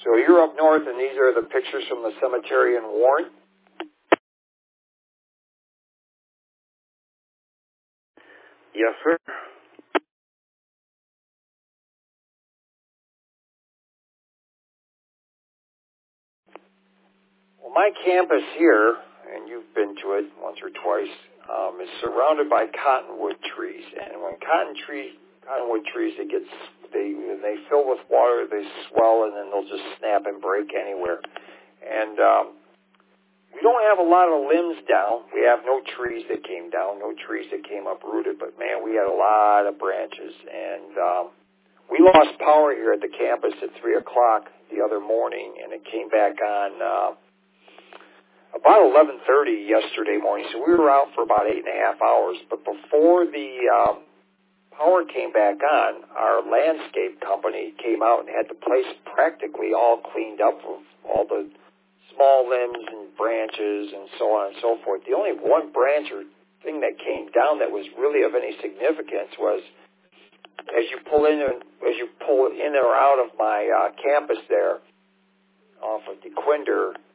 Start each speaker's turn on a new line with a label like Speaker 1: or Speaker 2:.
Speaker 1: So you're up north, and these are the pictures from the cemetery in Warren?
Speaker 2: Yes, sir.
Speaker 1: Well, my campus here, and you've been to it once or twice, is surrounded by cottonwood trees. And when cottonwood trees, they fill with water, they swell, and then they'll just snap and break anywhere. And we don't have a lot of limbs down. We have no trees that came down, no trees that came uprooted. But man, we had a lot of branches, and we lost power here at the campus at 3 o'clock the other morning, and it came back on about 11:30 yesterday morning. So we were out for about 8.5 hours. But before the power came back on, our landscape company came out and had the place practically all cleaned up of all the small limbs and branches and so on and so forth. The only one branch or thing that came down that was really of any significance was as you pull in or out of my campus there off of DeQuinder,